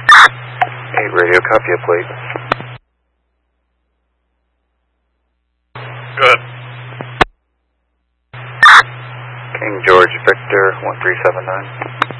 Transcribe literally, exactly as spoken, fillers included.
eight radio, copy a plate. Good. King George Victor, one three seven nine.